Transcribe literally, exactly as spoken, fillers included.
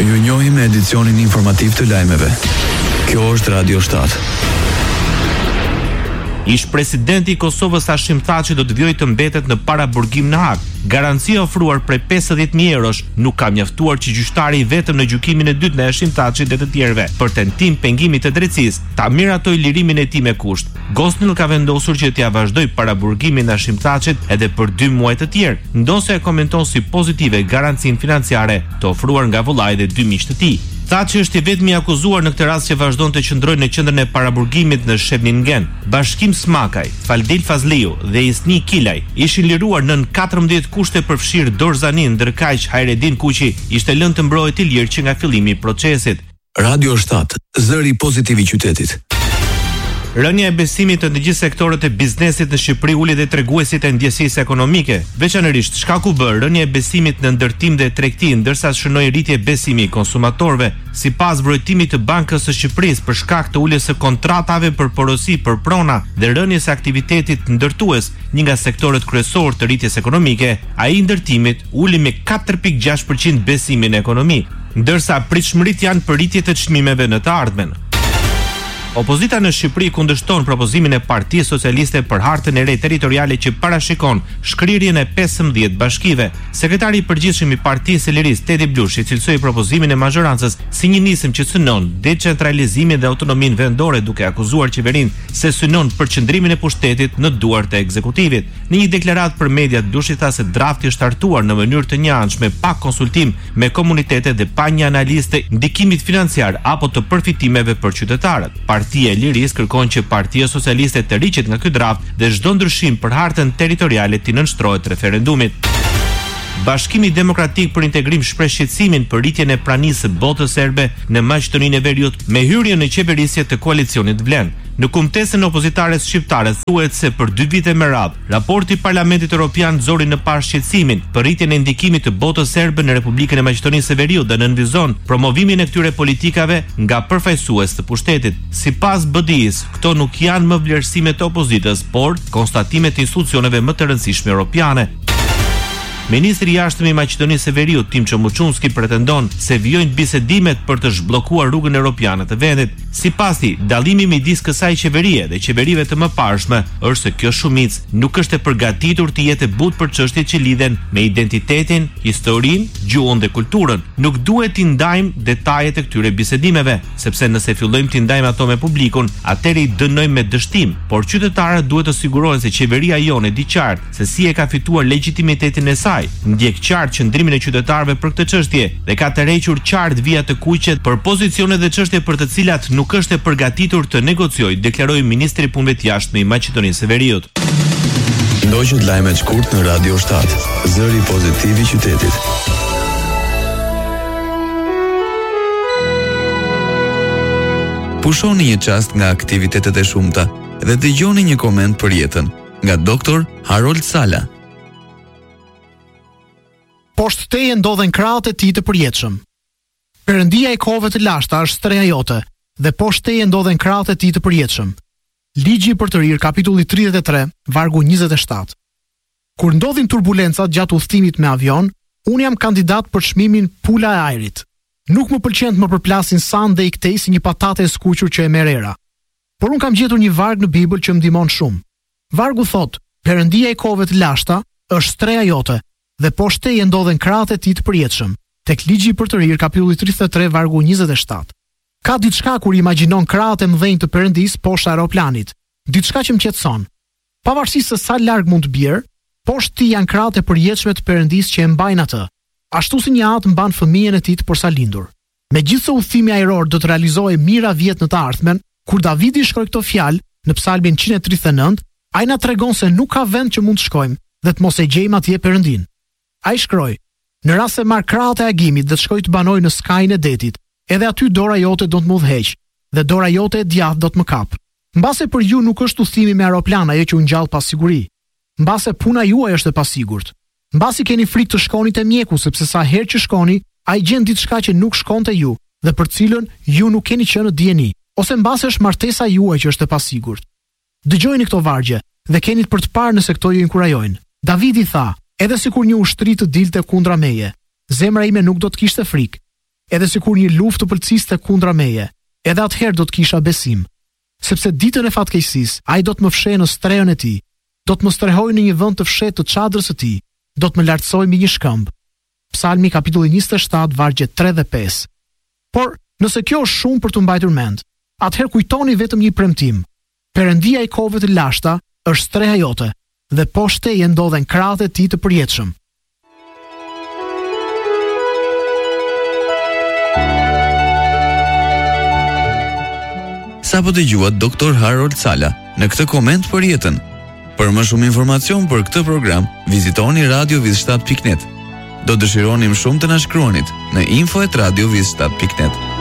Ju njohim me edicionin informativ të lajmeve. Kjo është Radio shtat. Ish presidenti i Kosovës Hashim Thaçi do të vijojë të mbetet në paraburgim në Hag. Garancia ofruar prej pesëdhjetë mijë eurosh nuk ka mjaftuar që gjyqtari vetëm në gjykimin e dytë në Hashim Thaçit dhe të tjerëve për tentim pengimi të drejtësisë ta miratoj lirimin e tij me kusht. Gosnell ka vendosur që t'ia vazhdoj paraburgimin e Hashim Thaçit edhe për dy muaj të tjerë, ndosë e komenton si pozitive garancinë financiare të ofruar nga vullai dhe dy miqtë të tij. Thaçi është i vetmi akuzuar në këtë rast që vazhdon të qëndrojë në qendrën e paraburgimit në Shevningen. Bashkim Smakaj, Faldil Fazliu dhe Isni Kilaj ishin liruar nën katërmbëdhjetë kushte përfshirë Dorzanin, ndërkaq Hayredin Kuqi ishte lënë të mbrohet i lirë që nga fillimi i procesit. Radio shtat, zëri pozitiv i qytetit. Rënja e besimit të gjithë sektorët e biznesit në Shqipëri uli dhe treguesit e ndjesisë ekonomike. Veçanërisht, shkaku bë rënja e besimit në ndërtim dhe tregti, ndërsa shënoi rritje besimi i konsumatorëve. Sipas vërtetimit të Bankës së Shqipërisë, për shkak të uljes së kontratave për porosi për prona dhe rënjes së aktivitetit ndërtues, një nga sektorët kryesor të rritjes ekonomike, ai i ndërtimit uli me katër pikë gjashtë përqind besimin në ekonomi, ndërsa pritshmërit janë për rritje të çmimeve në të ardhmen. Opozita në Shqipëri kundërshton propozimin e Partisë Socialiste për hartën e re territoriale që parashikon shkrirjen e pesëmbëdhjetë bashkive. Sekretari i përgjithshëm i Partisë së Lirisë, Tedi Blushi, cilësoi propozimin e mazhorancës si një nisëm që synon decentralizimin dhe autonominë vendore, duke akuzuar qeverinë se synon përqendrimin e pushtetit në duart e ekzekutivit. Në një deklaratë për mediat, Blushi tha se drafti është hartuar në mënyrë të njëanshme, pa konsultim me komunitetet dhe pa një analizë të ndikimit financiar apo të përfitimeve për qytetarët. Partia e Lirisë kërkon që Partia Socialiste të riqet nga ky draft dhe çdo ndryshim për hartën territoriale të nënshtrohet referendumit. Bashkimi Demokratik për Integrim shpreh shqetësimin për rritjen e pranisë së botës serbe në Maqedoninë e Veriut me hyrje në qeverisje të koalicionit Vlen. Në kumtesën e opozitares shqiptare thuhet se për dy vite me radhë, raporti i Parlamentit Evropian zori në parë shqetësimin për rritjen e ndikimit të botës serbe në Republikën e Maqedonisë së Veriut dhe nënvizon promovimin e këtyre politikave nga përfaqësues të pushtetit. Sipas B D I-s, këto nuk janë më vlerësime të opozitës, por konstatime të institucioneve më të rëndësishme europiane. Ministri i Jashtëm i Maqedonisë së Veriut, Tim Çomuçunski, pretendon se vijojnë bisedimet për të zhbllokuar rrugën europiane të vendit. Sipas tij, dallimi midis kësaj qeverie dhe qeverive të mëparshme është se kjo shumicë nuk është e përgatitur të jetë e butë për çështjet që lidhen me identitetin, historinë, gjuhën dhe kulturën. Nuk duhet t'i ndajmë detajet e këtyre bisedimeve, sepse nëse fillojmë t'i ndajmë ato me publikun, atëherë i dënojmë me dështim, por qytetarët duhet të sigurohen se qeveria jonë e di qartë se si e ka fituar legitimitetin e saj. Ndjek qartë qëndrimin e qytetarëve për këtë çështje dhe ka tërhequr qartë vija të kuqet për pozicione dhe çështje për të cilat nuk është e përgatitur të negociojë, deklaroi ministri i punëve të jashtme i Maqedonisë së Veriut. Ndoqët lajmet shkurt në Radio shtat, zëri pozitiv i qytetit. Pushoni një çast nga aktivitetet e shumta dhe dëgjoni një koment për jetën nga doktor Harold Sala. Poshtë teje ndodhen krahët e tij të përjetshëm. Perëndia e kohëve të lashta është streha jote dhe poshtë teje ndodhen krahët e tij të përjetshëm. Ligji për të rirë, kapitulli tridhjetë e tre, vargu njëzet e shtatë. Kur ndodhin turbulencat gjatë udhëtimit me avion, unë jam kandidat për çmimin pula e ajrit. Nuk më pëlqen të më përplasin san dhe i ktej si një patate e skuqur që e merr era. Por unë kam gjetur një varg në Bibël që më ndihmon shumë. Vargu thotë: Perëndia e kohëve të lashta është streha jote dhe poshtë teje ndodhen krahët e tij të përjetshëm. Tek ligji për të rirë, kapitulli tridhjetë e tre, vargu njëzet e shtatë. Ka diçka kur imagjinon krahët e mëdhenj të Perëndis poshtë aeroplanit, diçka që më qetëson. Pavarësisht se sa larg mund të bjerë, poshtë tij janë krahët e përjetshme të Perëndis që e mbajnë atë, ashtu si një atë mban fëmijën e tij të posalindur. Megjithëse udhëtimi ajror do të realizohej mijëra vjet në të ardhmen, kur Davidi shkroi këto fjalë në Psalmin njëzet e tridhjetë e nëntë, ai na tregon se nuk ka vend që mund të shkojmë dhe të mos e gjejmë atje Perëndin. Ai shkroi: Në rast se marr krahët e agimit dhe të shkoj të banoj në skajin e detit, edhe aty dora jote do të më udhëheq dhe dora jote e djathtë do të më kap. Mbase për ju nuk është udhëtimi me aeroplan ajo që u ngjall pas siguri. Mbase puna juaj është e pasigurt. Mbasi keni frikë të shkoni te mjeku sepse sa herë që shkoni, ai gjen diçka që nuk shkon te ju dhe për cilën ju nuk keni qenë në dijeni, ose mbase është martesa juaj që është e pasigurt. Dëgjojeni këto vargje dhe keni për të parë nëse këto ju inkurajojnë. Davidi tha: Edhe sikur një ushtri të dilte kundra meje, zemra ime nuk do të kishte frikë. edhe sikur një luftë të pëlqiste kundra meje, edhe atëherë do të kisha besim. Sepse ditën e fatkeqësisë, ai do të më fshehë në strehën e tij, do të më strehojë në një vend të fshehtë të çadrës së tij, do të më lartësojë mbi një shkëmb. Psalmi kapitulli njëzet e shtatë vargjet tre dhe pesë. Por nëse kjo është shumë për të mbajtur mend, atëherë kujtoni vetëm një premtim. Perëndia i kohëve të lashta është streha jote, dhe poshtë teje ndodhen krahët e tij të përjetshëm. Sa po dëgjuat doktor Harold Sala në këtë koment për jetën. Për më shumë informacion për këtë program, vizitoni radio viz shtat pikë net. Do dëshironim shumë të na shkruanit në info at radio viz shtat pikë net.